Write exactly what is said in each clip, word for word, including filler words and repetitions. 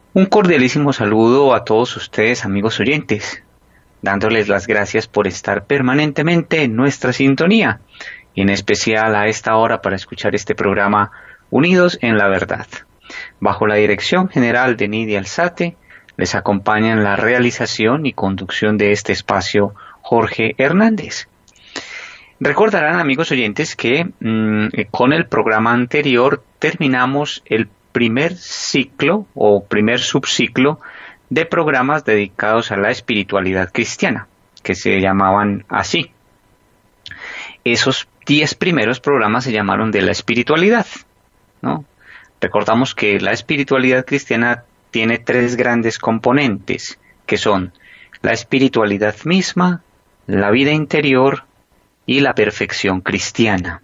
Un cordialísimo saludo a todos ustedes, amigos oyentes, dándoles las gracias por estar permanentemente en nuestra sintonía, y en especial a esta hora para escuchar este programa Unidos en la Verdad. Bajo la dirección general de Nidia Alzate, les acompaña en la realización y conducción de este espacio Jorge Hernández. Recordarán, amigos oyentes, que mmm, con el programa anterior terminamos el primer ciclo o primer subciclo de programas dedicados a la espiritualidad cristiana, que se llamaban así. Esos diez primeros programas se llamaron de la espiritualidad, ¿no? Recordamos que la espiritualidad cristiana tiene tres grandes componentes, que son la espiritualidad misma, la vida interior y la perfección cristiana.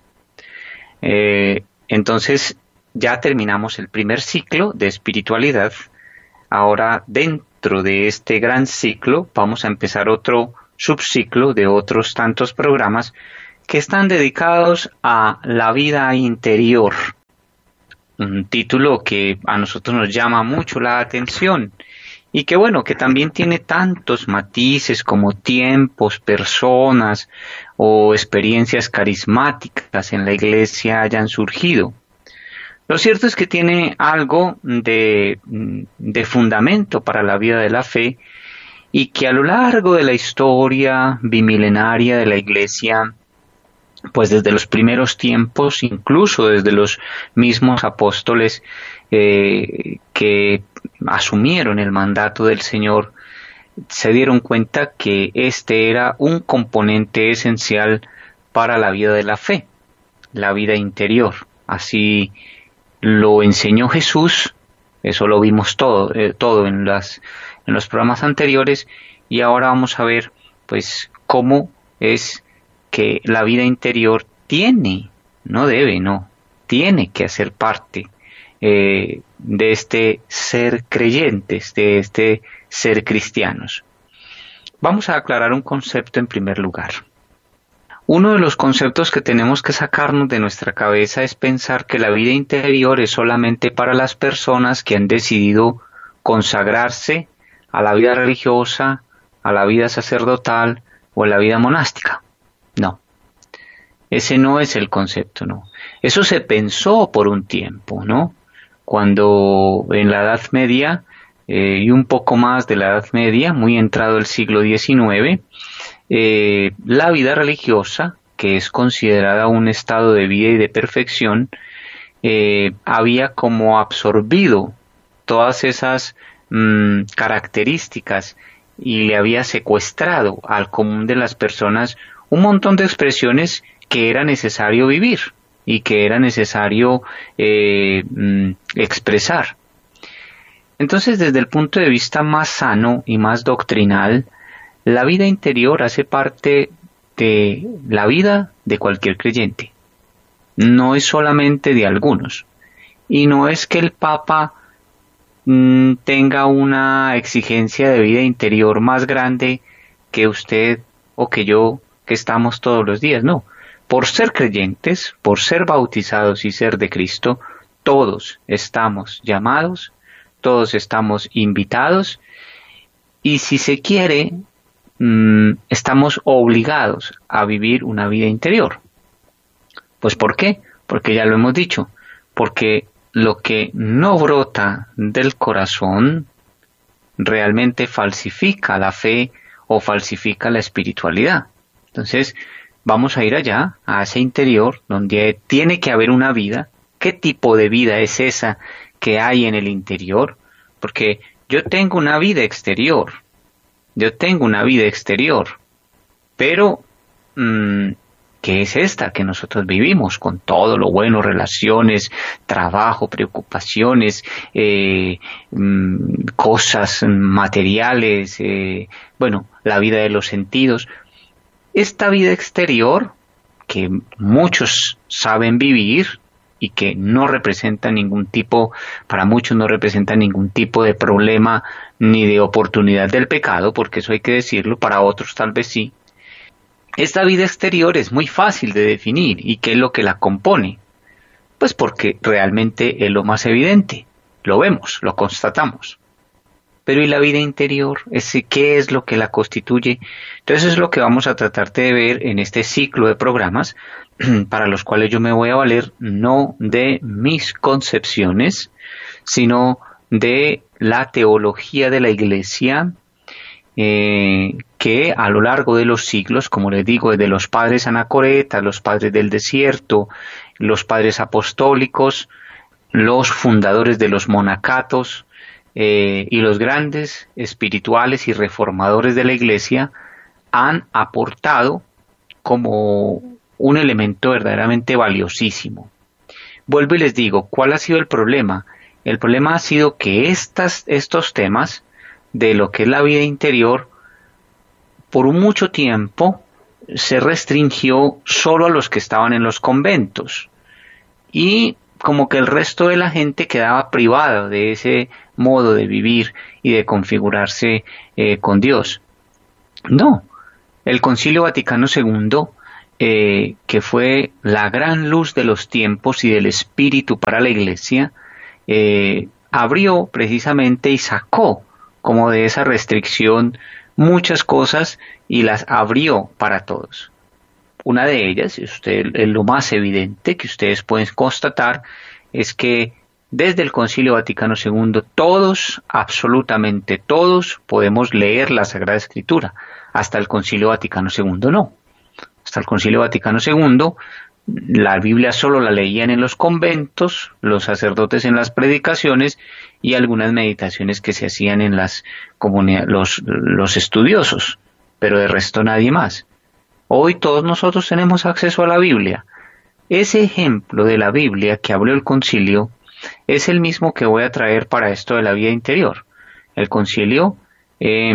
Eh, entonces, ya terminamos el primer ciclo de espiritualidad. Ahora, dentro de este gran ciclo, vamos a empezar otro subciclo de otros tantos programas que están dedicados a la vida interior. Un título que a nosotros nos llama mucho la atención y que bueno, que también tiene tantos matices como tiempos, personas o experiencias carismáticas en la iglesia hayan surgido. Lo cierto es que tiene algo de, de fundamento para la vida de la fe y que a lo largo de la historia bimilenaria de la iglesia, pues desde los primeros tiempos, incluso desde los mismos apóstoles eh, que asumieron el mandato del Señor, se dieron cuenta que este era un componente esencial para la vida de la fe, la vida interior. Así lo enseñó Jesús, eso lo vimos todo, eh, todo en, las, en los programas anteriores, y ahora vamos a ver pues cómo es que la vida interior tiene, no debe, no, tiene que hacer parte eh, de este ser creyentes, de este ser cristianos. Vamos a aclarar un concepto en primer lugar. Uno de los conceptos que tenemos que sacarnos de nuestra cabeza es pensar que la vida interior es solamente para las personas que han decidido consagrarse a la vida religiosa, a la vida sacerdotal o a la vida monástica. No, ese no es el concepto, no. Eso se pensó por un tiempo, ¿no? Cuando en la Edad Media eh, y un poco más de la Edad Media, muy entrado el siglo diecinueve, eh, la vida religiosa, que es considerada un estado de vida y de perfección, eh, había como absorbido todas esas mmm, características y le había secuestrado al común de las personas un montón de expresiones que era necesario vivir y que era necesario eh, mm, expresar. Entonces, desde el punto de vista más sano y más doctrinal, la vida interior hace parte de la vida de cualquier creyente. No es solamente de algunos. Y no es que el Papa mmm, tenga una exigencia de vida interior más grande que usted o que yo, que estamos todos los días, no. Por ser creyentes, por ser bautizados y ser de Cristo, todos estamos llamados, todos estamos invitados, y si se quiere, mmm, estamos obligados a vivir una vida interior. Pues ¿por qué? Porque ya lo hemos dicho, porque lo que no brota del corazón realmente falsifica la fe o falsifica la espiritualidad. Entonces, vamos a ir allá, a ese interior, donde tiene que haber una vida. ¿Qué tipo de vida es esa que hay en el interior? Porque yo tengo una vida exterior, yo tengo una vida exterior, pero mmm, ¿qué es esta que nosotros vivimos con todo lo bueno, relaciones, trabajo, preocupaciones, eh, mmm, cosas materiales, eh, bueno, la vida de los sentidos? Esta vida exterior, que muchos saben vivir y que no representa ningún tipo, para muchos no representa ningún tipo de problema ni de oportunidad del pecado, porque eso hay que decirlo, para otros tal vez sí. Esta vida exterior es muy fácil de definir. ¿Y qué es lo que la compone? Pues porque realmente es lo más evidente. Lo vemos, lo constatamos. Pero ¿y la vida interior? Ese, ¿qué es lo que la constituye? Entonces es lo que vamos a tratar de ver en este ciclo de programas, para los cuales yo me voy a valer no de mis concepciones, sino de la teología de la Iglesia, eh, que a lo largo de los siglos, como les digo, desde los padres anacoretas, los padres del desierto, los padres apostólicos, los fundadores de los monacatos, eh, y los grandes espirituales y reformadores de la Iglesia han aportado como un elemento verdaderamente valiosísimo. Vuelvo y les digo, ¿cuál ha sido el problema? El problema ha sido que estas, estos temas de lo que es la vida interior, por mucho tiempo se restringió solo a los que estaban en los conventos, y como que el resto de la gente quedaba privada de ese modo de vivir y de configurarse eh, con Dios. No, el Concilio Vaticano segundo, eh, que fue la gran luz de los tiempos y del espíritu para la Iglesia, eh, abrió precisamente y sacó como de esa restricción muchas cosas y las abrió para todos. Una de ellas, y usted, lo más evidente que ustedes pueden constatar, es que desde el Concilio Vaticano segundo todos, absolutamente todos, podemos leer la Sagrada Escritura. Hasta el Concilio Vaticano segundo no. Hasta el Concilio Vaticano segundo la Biblia solo la leían en los conventos, los sacerdotes en las predicaciones y algunas meditaciones que se hacían en las comunidades, los, los estudiosos, pero de resto nadie más. Hoy todos nosotros tenemos acceso a la Biblia. Ese ejemplo de la Biblia que habló el concilio es el mismo que voy a traer para esto de la vida interior. El concilio, eh,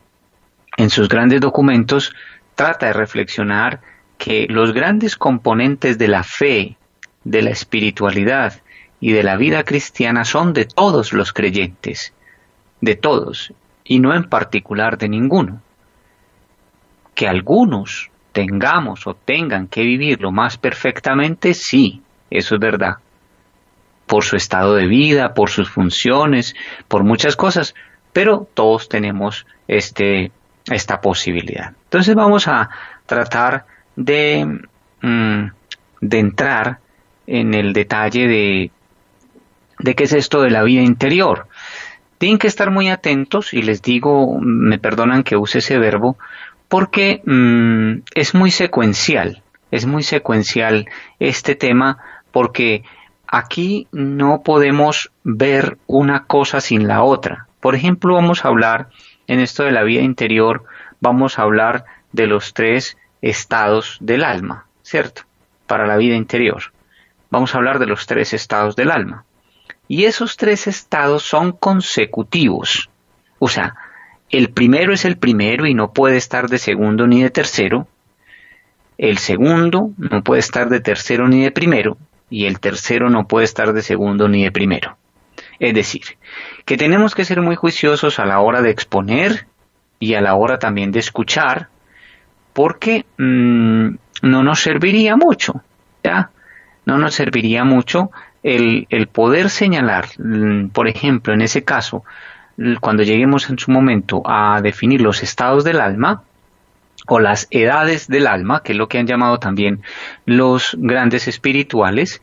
en sus grandes documentos, trata de reflexionar que los grandes componentes de la fe, de la espiritualidad y de la vida cristiana son de todos los creyentes, de todos, y no en particular de ninguno. Que algunos tengamos o tengan que vivirlo más perfectamente, sí, eso es verdad. Por su estado de vida, por sus funciones, por muchas cosas, pero todos tenemos este, esta posibilidad. Entonces vamos a tratar de, mm, de entrar en el detalle de, de qué es esto de la vida interior. Tienen que estar muy atentos, y les digo, me perdonan que use ese verbo, porque mmm, es muy secuencial, es muy secuencial este tema, porque aquí no podemos ver una cosa sin la otra. Por ejemplo, vamos a hablar, en esto de la vida interior, vamos a hablar de los tres estados del alma, ¿cierto? Para la vida interior. Vamos a hablar de los tres estados del alma. Y esos tres estados son consecutivos. O sea, el primero es el primero y no puede estar de segundo ni de tercero. El segundo no puede estar de tercero ni de primero. Y el tercero no puede estar de segundo ni de primero. Es decir, que tenemos que ser muy juiciosos a la hora de exponer y a la hora también de escuchar, porque mmm, no nos serviría mucho, ¿ya? No nos serviría mucho el, el poder señalar, por ejemplo, en ese caso, cuando lleguemos en su momento a definir los estados del alma o las edades del alma, que es lo que han llamado también los grandes espirituales,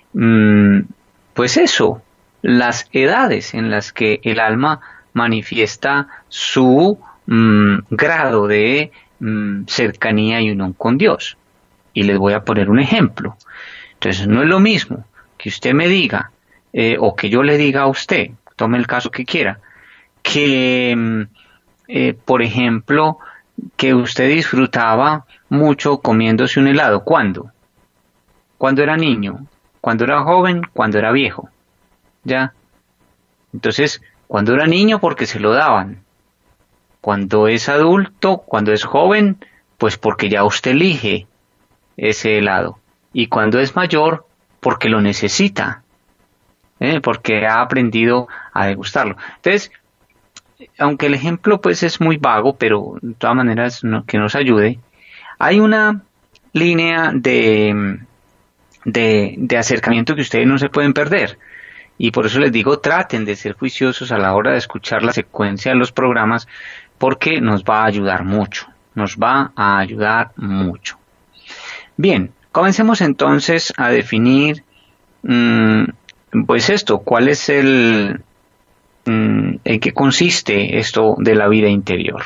pues eso, las edades en las que el alma manifiesta su mmm, grado de mmm, cercanía y unión con Dios. Y les voy a poner un ejemplo. Entonces no es lo mismo que usted me diga, eh, o que yo le diga a usted, tome el caso que quiera, que, eh, por ejemplo, que usted disfrutaba mucho comiéndose un helado. ¿Cuándo? Cuando era niño, cuando era joven, cuando era viejo. ¿Ya? Entonces, cuando era niño porque se lo daban. Cuando es adulto, cuando es joven, pues porque ya usted elige ese helado. Y cuando es mayor, porque lo necesita. ¿eh? Porque ha aprendido a degustarlo. Entonces, aunque el ejemplo pues es muy vago, pero de todas maneras no, que nos ayude, hay una línea de, de, de acercamiento que ustedes no se pueden perder, y por eso les digo, traten de ser juiciosos a la hora de escuchar la secuencia de los programas, porque nos va a ayudar mucho, nos va a ayudar mucho. Bien, comencemos entonces a definir, mmm, pues esto, cuál es el, mmm, en qué consiste esto de la vida interior.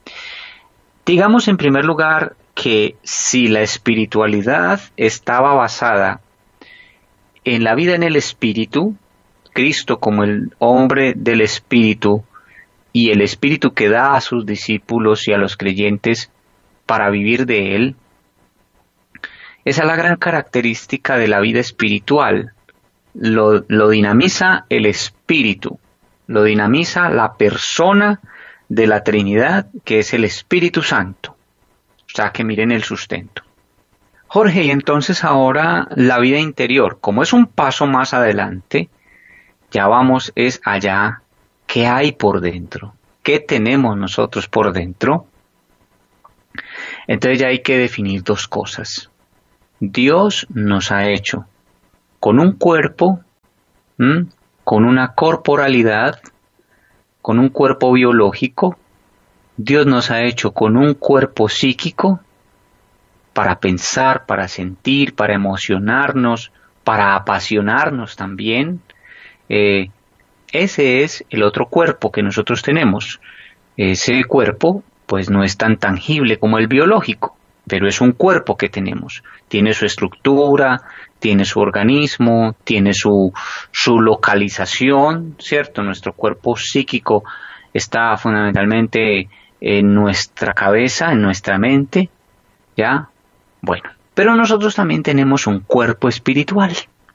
Digamos en primer lugar que si la espiritualidad estaba basada en la vida en el espíritu, Cristo como el hombre del espíritu y el espíritu que da a sus discípulos y a los creyentes para vivir de él, esa es la gran característica de la vida espiritual. Lo, lo dinamiza el espíritu, lo dinamiza la persona de la Trinidad, que es el Espíritu Santo. O sea, que miren el sustento. Jorge, y entonces ahora la vida interior, como es un paso más adelante, ya vamos es allá, ¿qué hay por dentro? ¿Qué tenemos nosotros por dentro? Entonces ya hay que definir dos cosas. Dios nos ha hecho con un cuerpo, ¿m? con una corporalidad, con un cuerpo biológico. Dios nos ha hecho con un cuerpo psíquico para pensar, para sentir, para emocionarnos, para apasionarnos también. Eh, ese es el otro cuerpo que nosotros tenemos. Ese cuerpo pues no es tan tangible como el biológico, pero es un cuerpo que tenemos. Tiene su estructura, tiene su organismo, tiene su, su localización, ¿cierto? Nuestro cuerpo psíquico está fundamentalmente en nuestra cabeza, en nuestra mente, ¿ya? Bueno, pero nosotros también tenemos un cuerpo espiritual.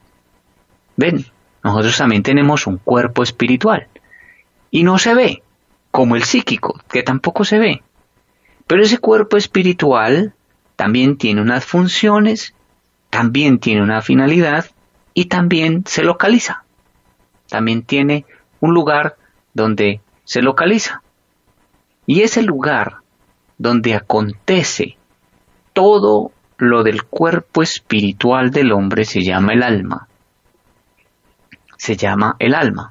¿Ven? Nosotros también tenemos un cuerpo espiritual. Y no se ve, como el psíquico, que tampoco se ve. Pero ese cuerpo espiritual también tiene unas funciones, también tiene una finalidad y también se localiza. También tiene un lugar donde se localiza. Y ese lugar donde acontece todo lo del cuerpo espiritual del hombre se llama el alma. Se llama el alma.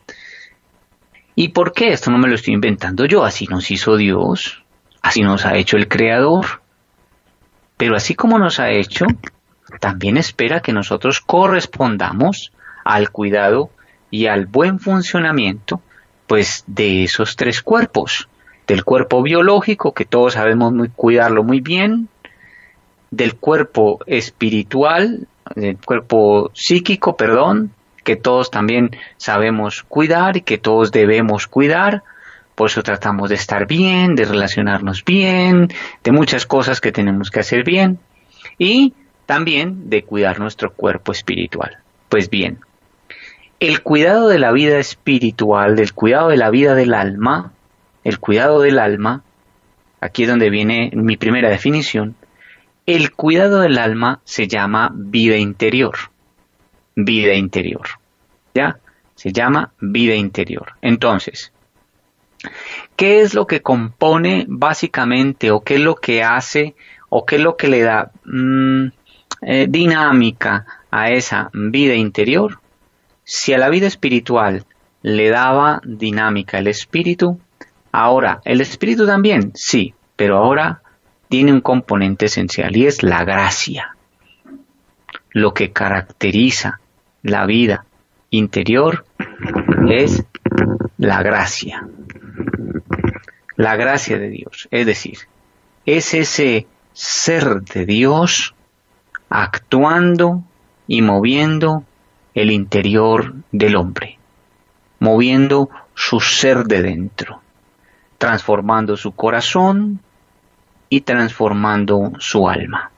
¿Y por qué? Esto no me lo estoy inventando yo, así nos hizo Dios, así nos ha hecho el Creador. Pero así como nos ha hecho, también espera que nosotros correspondamos al cuidado y al buen funcionamiento, pues, de esos tres cuerpos. Del cuerpo biológico, que todos sabemos muy, cuidarlo muy bien, del cuerpo espiritual, del cuerpo psíquico, perdón, que todos también sabemos cuidar y que todos debemos cuidar. Por eso tratamos de estar bien, de relacionarnos bien, de muchas cosas que tenemos que hacer bien y también de cuidar nuestro cuerpo espiritual. Pues bien, el cuidado de la vida espiritual, del cuidado de la vida del alma, el cuidado del alma, aquí es donde viene mi primera definición, el cuidado del alma se llama vida interior. Vida interior. ¿Ya? Se llama vida interior. Entonces, ¿qué es lo que compone básicamente o qué es lo que hace o qué es lo que le da mmm, eh, dinámica a esa vida interior? Si a la vida espiritual le daba dinámica el espíritu, ahora el espíritu también, sí, pero ahora tiene un componente esencial y es la gracia. Lo que caracteriza la vida interior es la gracia. La gracia de Dios, es decir, es ese ser de Dios actuando y moviendo el interior del hombre, moviendo su ser de dentro, transformando su corazón y transformando su alma.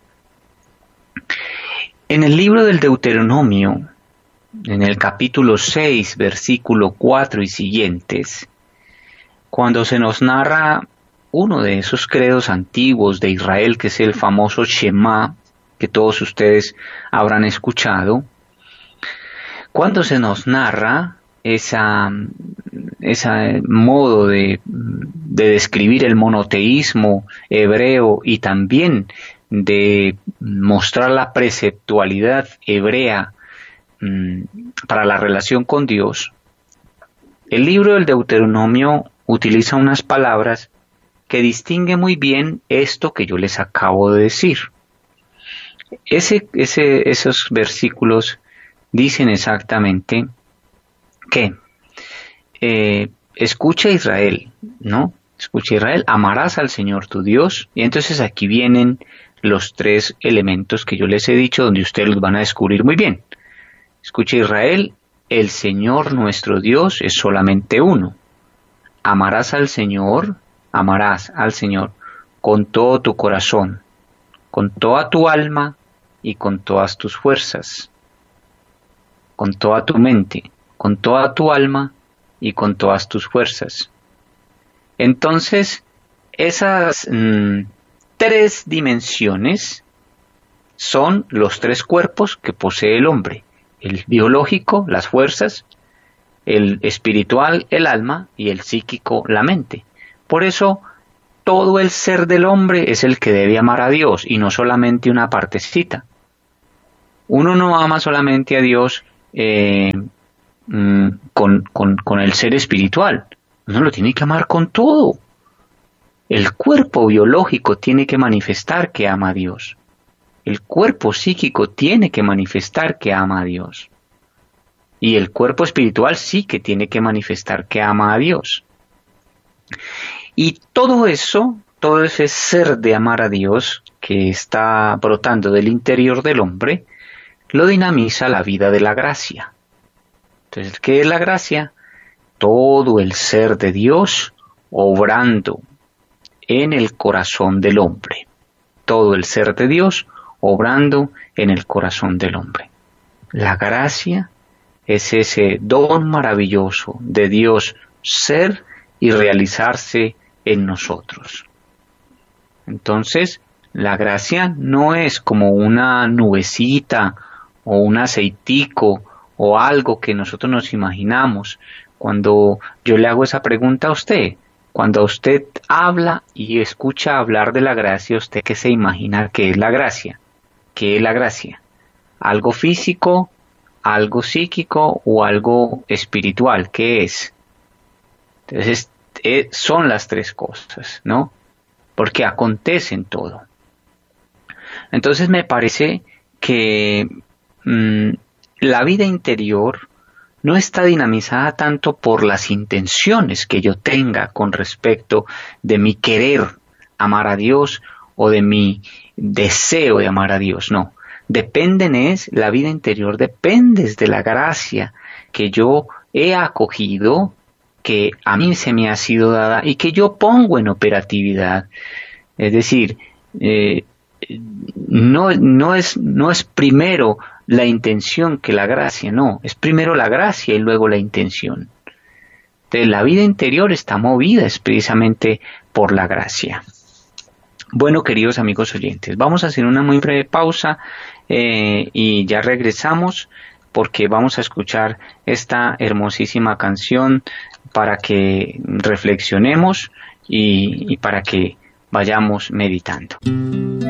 En el libro del Deuteronomio, en el capítulo seis, versículo cuatro y siguientes, cuando se nos narra uno de esos credos antiguos de Israel, que es el famoso Shema, que todos ustedes habrán escuchado, cuando se nos narra esa, ese modo de, de describir el monoteísmo hebreo y también de mostrar la preceptualidad hebrea para la relación con Dios, el libro del Deuteronomio utiliza unas palabras que distinguen muy bien esto que yo les acabo de decir. Ese, ese, esos versículos dicen exactamente que eh, escucha Israel, ¿no? Escucha Israel, amarás al Señor tu Dios. Y entonces aquí vienen los tres elementos que yo les he dicho, donde ustedes los van a descubrir muy bien. Escucha Israel, el Señor nuestro Dios es solamente uno. Amarás al Señor, amarás al Señor con todo tu corazón, con toda tu alma y con todas tus fuerzas, con toda tu mente, con toda tu alma y con todas tus fuerzas. Entonces, esas mmm, tres dimensiones son los tres cuerpos que posee el hombre: el biológico, las fuerzas; el espiritual, el alma; y el psíquico, la mente. Por eso, todo el ser del hombre es el que debe amar a Dios, y no solamente una partecita. Uno no ama solamente a Dios eh, mmm, con, con, con el ser espiritual. Uno lo tiene que amar con todo. El cuerpo biológico tiene que manifestar que ama a Dios. El cuerpo psíquico tiene que manifestar que ama a Dios. Y el cuerpo espiritual sí que tiene que manifestar que ama a Dios. Y todo eso, todo ese ser de amar a Dios que está brotando del interior del hombre, lo dinamiza la vida de la gracia. Entonces, ¿qué es la gracia? Todo el ser de Dios obrando en el corazón del hombre. Todo el ser de Dios obrando en el corazón del hombre. La gracia es ese don maravilloso de Dios ser y realizarse en nosotros. Entonces, la gracia no es como una nubecita o un aceitico o algo que nosotros nos imaginamos. Cuando yo le hago esa pregunta a usted, cuando usted habla y escucha hablar de la gracia, ¿usted qué se imagina que es la gracia? ¿Qué es la gracia? ¿Algo físico, algo psíquico o algo espiritual? ¿Qué es? Entonces, eh, son las tres cosas, ¿no? Porque acontecen todo. Entonces me parece que mmm, la vida interior no está dinamizada tanto por las intenciones que yo tenga con respecto de mi querer amar a Dios o de mi deseo de amar a Dios, no. Dependen es, la vida interior depende de la gracia que yo he acogido, que a mí se me ha sido dada y que yo pongo en operatividad. Es decir, eh, no, no, es, no es primero la intención que la gracia, no, es primero la gracia y luego la intención. Entonces, la vida interior está movida es precisamente por la gracia. Bueno, queridos amigos oyentes, vamos a hacer una muy breve pausa eh, y ya regresamos, porque vamos a escuchar esta hermosísima canción para que reflexionemos y, y para que vayamos meditando.